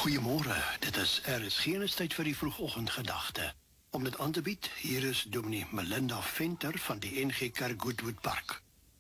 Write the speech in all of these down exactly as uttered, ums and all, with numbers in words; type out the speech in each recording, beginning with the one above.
Goeiemôre, dit is R S G en is tyd vir die vroegoggendgedagte. Om dit aan te bied, hier is Dominee Melinda Venter van die N G Kerk Goodwood Park.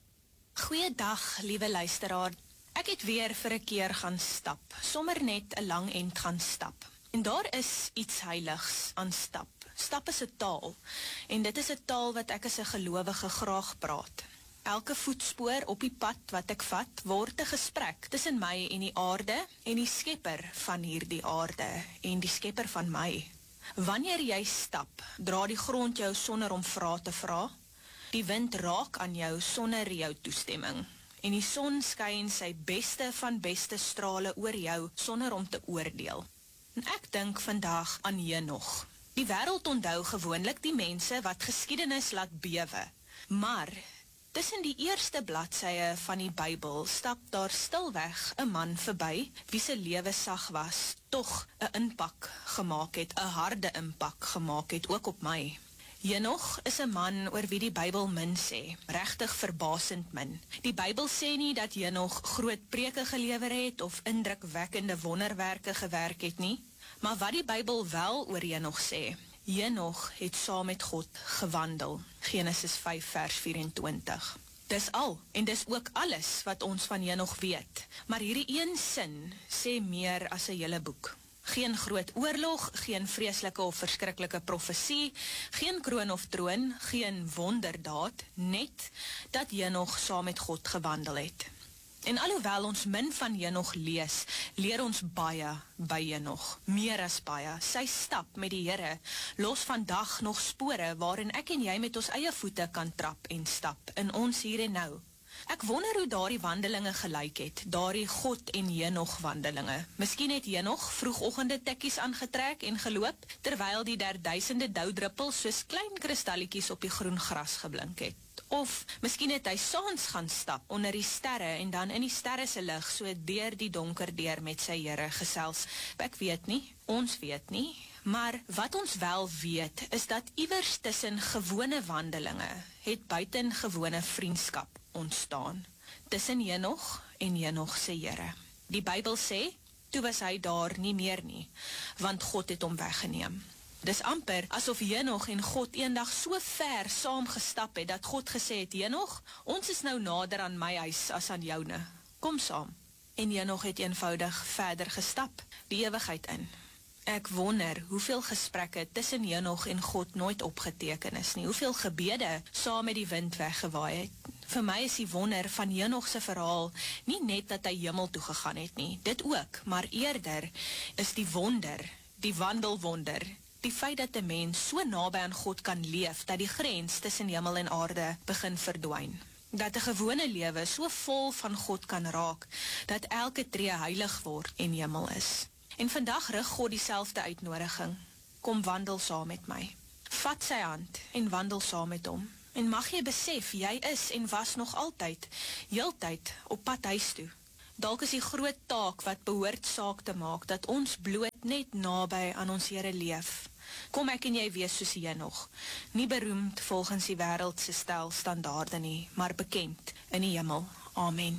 Goeiedag, liewe luisteraar. Ek het weer vir 'n keer gaan stap, sommer net 'n lang end gaan stap. En daar is iets heiligs aan stap. Stap is 'n taal, en dit is 'n taal wat ek as 'n gelowige graag praat. Elke voetspoor op die pad wat ek vat, word 'n gesprek tussen my en die aarde en die skepper van hierdie aarde en die skepper van my. Wanneer jy stap, dra die grond jou sonder om vrae te vra. Die wind raak aan jou sonder jou toestemming. En die son skyn sy beste van beste strale oor jou sonder om te oordeel. En ek dink vandag aan Henog. Die wêreld onthou gewoonlik die mense wat geskiedenis laat bewe. Maar tussen die eerste bladsye van die Bybel stap daar stilweg 'n man verby wie se lewe sag was, tog 'n impak gemaak het, 'n harde impak gemaak het ook op my. Henog is 'n man oor wie die Bybel min sê, regtig verbasend min. Die Bybel sê nie dat Henog groot preke gelewer het of indrukwekkende wonderwerke gewerk het nie, maar wat die Bybel wel oor Henog sê, Henog het saam met God gewandel. Genesis vyf vers vyf en twintig. Dis al, en dis ook alles wat ons van Henog weet. Maar hierdie een sin sê meer as 'n hele boek. Geen groot oorlog, geen vreeslike of verskriklike profesie, geen kroon of troon, geen wonderdaad, net dat Henog saam met God gewandel het. En alhoewel ons min van Henog lees, leer ons baie by Henog, meer as baie. Sy stap met die Here los vandag nog spore waarin ek en jy met ons eie voete kan trap en stap in ons hier en nou. Ek wonder hoe daardie wandelinge gelyk het, daardie God en Henog wandelinge. Miskien het Henog vroegoggende tikkies aangetrek en geloop, terwyl die derduisende doudruppels soos klein kristalletjies op die groen gras geblink het. Of miskien het hy saans gaan stap onder die sterre en dan in die sterre se lig so deur die donker deur met sy Here gesels. Ek weet nie, ons weet nie, maar wat ons wel weet is dat iewers tussen gewone wandelinge het buitengewone vriendskap ontstaan tussen Henog en Henog se Here. Die Bybel sê, toe was hy daar nie meer nie, want God het hom weggeneem. Dis amper asof Henog en God eendag so ver saam gestap het, dat God gesê het, Henog, ons is nou nader aan my huis as aan joune, kom saam. En Henog het eenvoudig verder gestap, die ewigheid in. Ek wonder hoeveel gesprekke tussen Henog en God nooit opgeteken is nie, hoeveel gebede saam met die wind weggewaai het. Vir my is die wonder van Henog se verhaal nie net dat hy hemel toe gegaan het nie, dit ook, maar eerder is die wonder, die wandelwonder, die feit dat 'n mens so naby aan God kan leef, dat die grens tussen hemel en aarde begin verdwyn. Dat 'n gewone lewe so vol van God kan raak, dat elke tree heilig word en hemel is. En vandag rig God dieselfde uitnodiging. Kom wandel saam met my. Vat sy hand en wandel saam met hom. En mag jy besef, jy is en was nog altyd, heeltyd op pad huis toe. Dalk is die groot taak wat behoort saak te maak, dat ons bloot net naby aan ons Here leef. Kom ek en jy wees soos Henog, nie beroemd volgens die wêreld se stel standaarde nie, maar bekend in die hemel. Amen.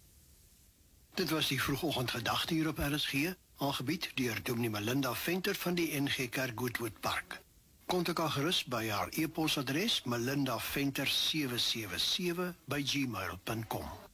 Dit was die vroegoggendgedagte hier op R S G, aangebied deur Dominee Melinda Venter van die N G Kerk Goodwood Park. Kontak haar gerus by haar e-posadres melinda venter sewe sewe sewe by gmail punt com.